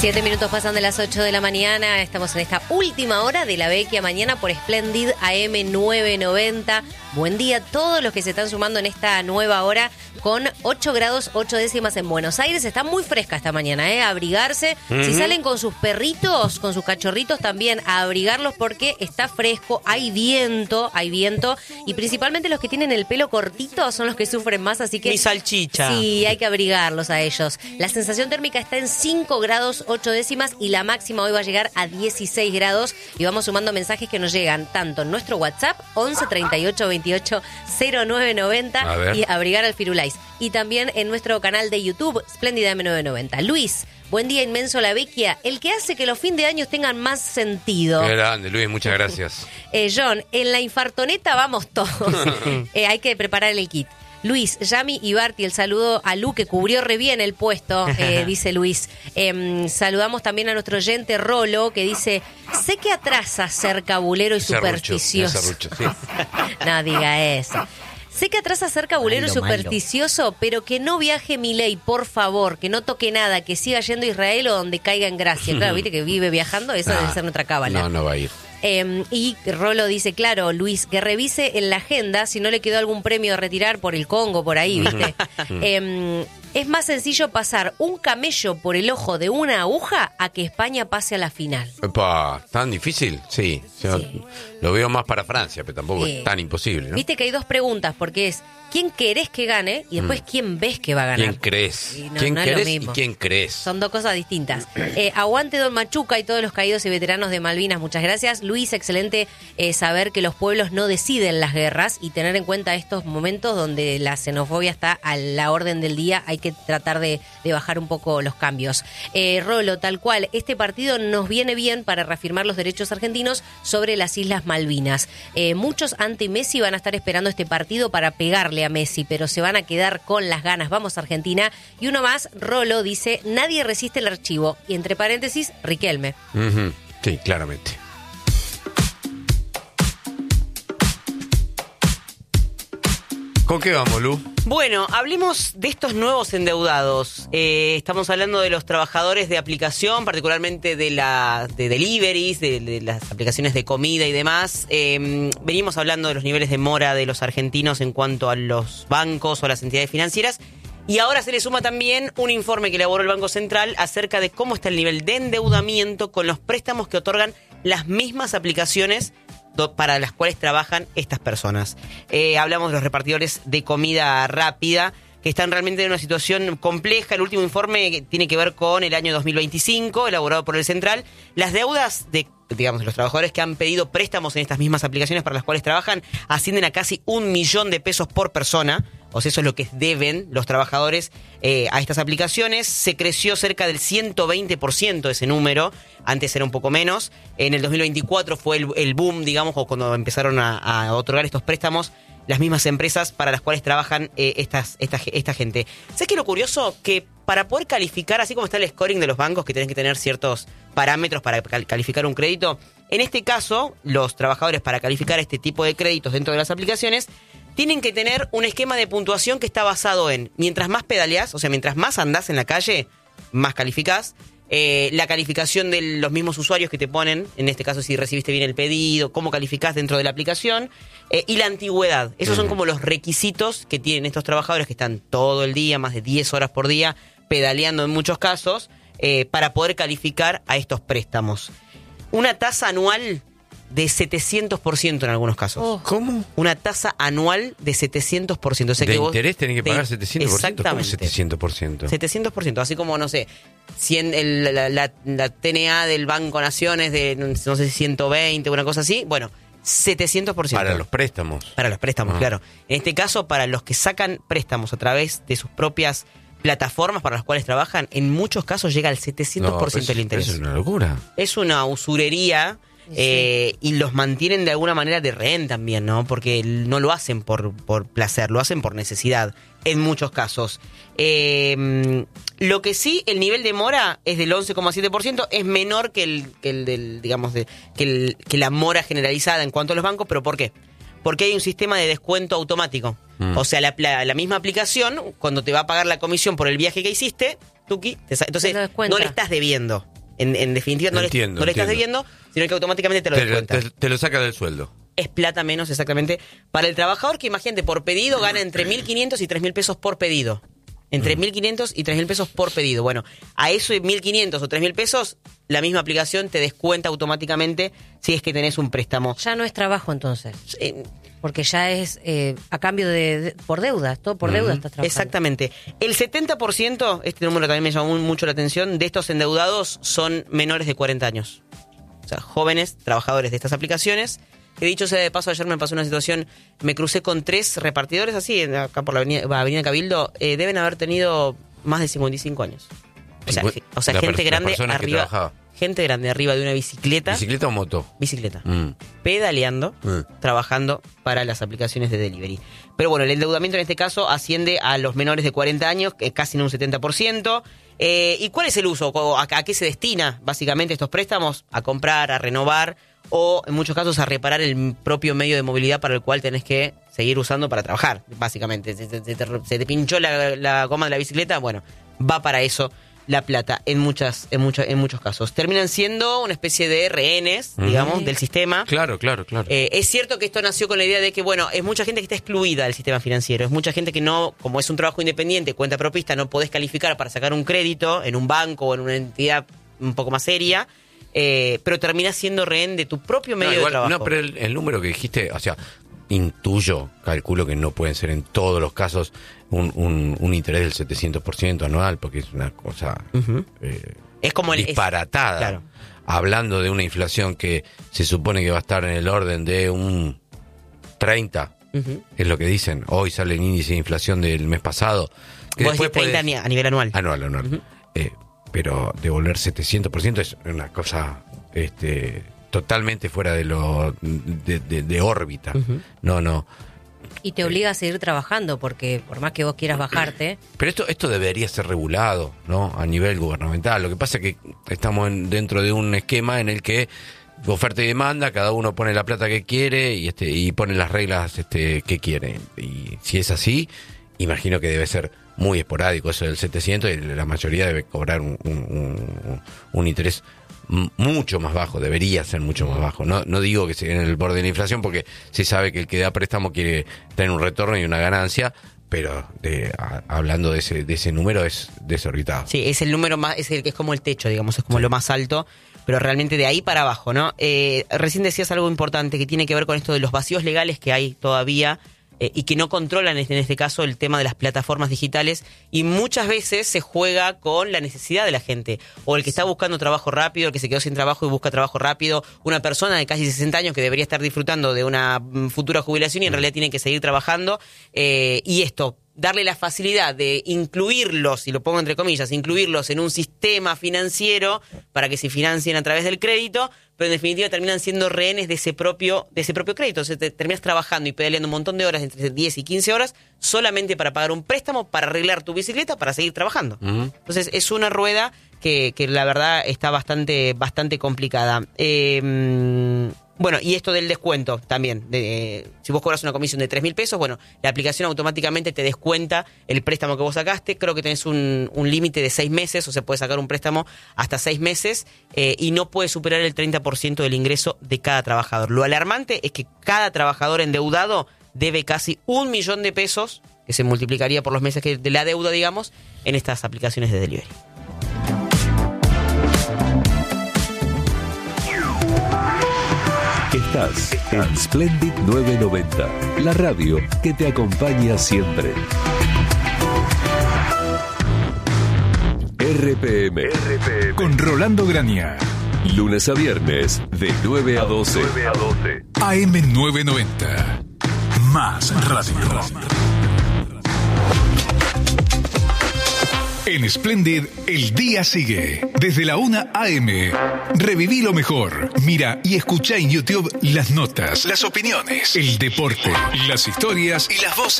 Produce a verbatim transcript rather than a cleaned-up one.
Siete minutos pasan de las ocho de la mañana. Estamos en esta última hora de la Vecchia Mañana por Splendid A M novecientos noventa. Buen día a todos los que se están sumando en esta nueva hora con ocho grados ocho décimas en Buenos Aires. Está muy fresca esta mañana, ¿eh? A abrigarse. Uh-huh. Si salen con sus perritos, con sus cachorritos también, a abrigarlos porque está fresco, hay viento, hay viento. Y principalmente los que tienen el pelo cortito son los que sufren más, así que... Mi salchicha. Sí, hay que abrigarlos a ellos. La sensación térmica está en cinco grados ocho décimas y la máxima hoy va a llegar a dieciséis grados. Y vamos sumando mensajes que nos llegan tanto en nuestro WhatsApp, once treinta y ocho veintiocho cero nueve noventa, y abrigar al Firulais. Y también en nuestro canal de YouTube, Splendid A M novecientos noventa. Luis, buen día inmenso la Vecchia, el que hace que los fin de años tengan más sentido. Qué grande, Luis, muchas gracias. eh, John, en la infartoneta vamos todos. eh, hay que preparar el kit. Luis, Yami y Barty, el saludo a Lu, que cubrió re bien el puesto, eh, dice Luis. Eh, saludamos también a nuestro oyente Rolo, que dice, sé que atrasa ser cabulero y supersticioso. Serrucho, sí. No diga eso. Sé que atrasa ser cabulero y supersticioso, malo. Pero que no viaje Milei, por favor, que no toque nada, que siga yendo a Israel o donde caiga en gracia. Claro, viste que vive viajando, eso nah, debe ser nuestra cábala. No, no va a ir. Eh, y Rolo dice, claro, Luis, que revise en la agenda si no le quedó algún premio a retirar por el Congo, por ahí, ¿viste? eh, es más sencillo pasar un camello por el ojo de una aguja a que España pase a la final. Epa, ¿tan difícil? Sí, sí. Lo veo más para Francia, pero tampoco eh, es tan imposible, ¿no? Viste que hay dos preguntas, porque es ¿quién querés que gane? Y después, mm. ¿quién ves que va a ganar? ¿Quién crees? No, ¿Quién no querés y quién crees? Son dos cosas distintas. Eh, aguante Don Machuca y todos los caídos y veteranos de Malvinas, muchas gracias. Luis, excelente eh, saber que los pueblos no deciden las guerras y tener en cuenta estos momentos donde la xenofobia está a la orden del día. Hay que tratar de, de bajar un poco los cambios. Eh, Rolo, tal cual, este partido nos viene bien para reafirmar los derechos argentinos sobre las Islas Malvinas. Eh, muchos anti-Messi van a estar esperando este partido para pegarle a Messi, pero se van a quedar con las ganas. Vamos Argentina. Y uno más, Rolo, dice, nadie resiste el archivo. Y entre paréntesis, Riquelme. Uh-huh. Sí, claramente. ¿Con qué vamos, Lu? Bueno, hablemos de estos nuevos endeudados. Eh, estamos hablando de los trabajadores de aplicación, particularmente de la de deliveries, de, de las aplicaciones de comida y demás. Eh, venimos hablando de los niveles de mora de los argentinos en cuanto a los bancos o las entidades financieras. Y ahora se le suma también un informe que elaboró el Banco Central acerca de cómo está el nivel de endeudamiento con los préstamos que otorgan las mismas aplicaciones para las cuales trabajan estas personas. Eh, hablamos de los repartidores de comida rápida, que están realmente en una situación compleja. El último informe tiene que ver con el año dos mil veinticinco, elaborado por el Central. Las deudas de, digamos, de los trabajadores que han pedido préstamos en estas mismas aplicaciones para las cuales trabajan ascienden a casi un millón de pesos por persona. O sea, eso es lo que deben los trabajadores eh, a estas aplicaciones. Se creció cerca del ciento veinte por ciento ese número. Antes era un poco menos. En el dos mil veinticuatro fue el, el boom, digamos, o cuando empezaron a, a otorgar estos préstamos las mismas empresas para las cuales trabajan eh, estas, esta, esta gente. ¿Sabes qué es lo curioso? Que para poder calificar, así como está el scoring de los bancos, que tenés que tener ciertos parámetros para calificar un crédito, en este caso, los trabajadores para calificar este tipo de créditos dentro de las aplicaciones tienen que tener un esquema de puntuación que está basado en, mientras más pedaleás, o sea, mientras más andás en la calle, más calificás. Eh, la calificación de los mismos usuarios que te ponen, en este caso si recibiste bien el pedido, cómo calificás dentro de la aplicación, eh, y la antigüedad. Esos son como los requisitos que tienen estos trabajadores que están todo el día, más de diez horas por día, pedaleando en muchos casos, eh, para poder calificar a estos préstamos. Una tasa anual de setecientos por ciento en algunos casos. Oh. ¿Cómo? Una tasa anual de setecientos por ciento. O sea, ¿De que interés vos, tenés que pagar de, setecientos por ciento? Exactamente. ¿Cómo setecientos por ciento? setecientos por ciento. Así como, no sé, cien, el, la, la, la T N A del Banco Naciones de, no sé, ciento veinte, una cosa así. Bueno, setecientos por ciento. Para los préstamos. Para los préstamos, ah. claro. En este caso, para los que sacan préstamos a través de sus propias plataformas para las cuales trabajan, en muchos casos llega al setecientos por ciento no, pues, del interés. Es una locura. Es una usurería. Sí. Eh, y los mantienen de alguna manera de rehén también, ¿no? Porque no lo hacen por, por placer, lo hacen por necesidad, en muchos casos. Eh, lo que sí, el nivel de mora es del once coma siete por ciento, es menor que el, que el del, digamos, de, que, el, que la mora generalizada en cuanto a los bancos, ¿pero por qué? Porque hay un sistema de descuento automático. Mm. O sea, la, la, la misma aplicación, cuando te va a pagar la comisión por el viaje que hiciste, tuki, te, entonces no le estás debiendo. En, en definitiva, no, Entiendo, le, no le estás entiendo. debiendo, sino que automáticamente te lo Te, descuenta. te- te lo saca del sueldo. Es plata menos, exactamente. Para el trabajador, que imagínate, por pedido gana entre mil quinientos y tres mil pesos por pedido. Entre mil quinientos y tres mil pesos por pedido. Bueno, a eso de mil quinientos o tres mil pesos, la misma aplicación te descuenta automáticamente si es que tenés un préstamo. Ya no es trabajo entonces, Eh, porque ya es eh, a cambio de, de- por deuda, todo por deuda estás trabajando. Exactamente. El setenta por ciento, este número también me llamó mucho la atención, de estos endeudados son menores de cuarenta años. O sea, jóvenes, trabajadores de estas aplicaciones. Que dicho sea de paso, ayer me pasó una situación, me crucé con tres repartidores así, en- acá por la avenida, avenida Cabildo, eh, deben haber tenido más de cincuenta y cinco años. O sea, Cincu- ge- o sea la gente per- las grande personas que arriba, trabajaba. gente grande arriba de una bicicleta, ¿Bicicleta o moto? bicicleta, Mm. pedaleando, Mm. trabajando para las aplicaciones de delivery. Pero bueno, el endeudamiento en este caso asciende a los menores de cuarenta años, que es casi en un setenta por ciento. Eh, ¿Y cuál es el uso? ¿A, a qué se destina básicamente estos préstamos? A comprar, a renovar o en muchos casos a reparar el propio medio de movilidad para el cual tenés que seguir usando para trabajar, básicamente. Se, se- se te, se te pinchó la, la goma de la bicicleta, bueno, va para eso la plata en muchas en muchos en muchos casos. Terminan siendo una especie de rehenes, digamos, Ujú. del sistema. Claro, claro, claro. Eh, es cierto que esto nació con la idea de que, bueno, es mucha gente que está excluida del sistema financiero, es mucha gente que no, como es un trabajo independiente, cuenta propista, no podés calificar para sacar un crédito en un banco o en una entidad un poco más seria, eh, pero terminás siendo rehén de tu propio medio no, igual- de trabajo. no, pero el, el número que dijiste, o sea, intuyo, calculo que no pueden ser en todos los casos un, un, un interés del setecientos por ciento anual, porque es una cosa Ujú. eh, Es como el... es- disparatada. claro. Hablando de una inflación que se supone que va a estar en el orden de un treinta, Ujú. es lo que dicen. Hoy sale el índice de inflación del mes pasado. Que Vos después decís treinta podés- ni- a nivel anual. Anual, anual. Ujú. Eh, pero devolver setecientos por ciento es una cosa este, totalmente fuera de lo de, de- de órbita. Ujú. No, no. Y te obliga a seguir trabajando, porque por más que vos quieras bajarte, Pero esto esto debería ser regulado, ¿no? A nivel gubernamental. Lo que pasa es que estamos en- dentro de un esquema en el que oferta y demanda, cada uno pone la plata que quiere y este y pone las reglas este que quiere. Y si es así, imagino que debe ser muy esporádico eso del setecientos y la mayoría debe cobrar un, un, un- un interés m- mucho más bajo, debería ser mucho más bajo. No no digo que sea en el borde de la inflación porque se sabe que el que da préstamo quiere tener un retorno y una ganancia, pero de, a- hablando de ese de ese número es desorbitado. Sí, es el número más, es el que es como el techo, digamos, es como lo más alto, pero realmente de ahí para abajo, ¿no? Eh, recién decías algo importante que tiene que ver con esto de los vacíos legales que hay todavía eh, y que no controlan en este caso el tema de las plataformas digitales y muchas veces se juega con la necesidad de la gente o el que está buscando trabajo rápido, el que se quedó sin trabajo y busca trabajo rápido, una persona de casi sesenta años que debería estar disfrutando de una mm, futura jubilación y en realidad tiene que seguir trabajando eh, y esto darle la facilidad de incluirlos, y lo pongo entre comillas, incluirlos en un sistema financiero para que se financien a través del crédito, pero en definitiva terminan siendo rehenes de ese propio de ese propio crédito. O sea, te terminas trabajando y pedaleando un montón de horas, entre diez y quince horas, solamente para pagar un préstamo, para arreglar tu bicicleta, para seguir trabajando. Ujú. Entonces es una rueda que, que la verdad está bastante, bastante complicada. Eh, bueno, y esto del descuento también. De, eh, si vos cobras una comisión de tres mil pesos, bueno, la aplicación automáticamente te descuenta el préstamo que vos sacaste. Creo que tenés un, un límite de seis meses, o se puede sacar un préstamo hasta seis meses eh, y no puede superar el treinta por ciento del ingreso de cada trabajador. Lo alarmante es que cada trabajador endeudado debe casi un millón de pesos, que se multiplicaría por los meses que, de la deuda, digamos, en estas aplicaciones de delivery. Estás en Splendid novecientos noventa, la radio que te acompaña siempre. R P M, Con Rolando Grania. lunes a viernes, de nueve a doce. A M novecientos noventa. Más radio. En Splendid, el día sigue. Desde la una A M. Reviví lo mejor. Mira y escucha en YouTube las notas, las opiniones, el deporte, las historias y las voces.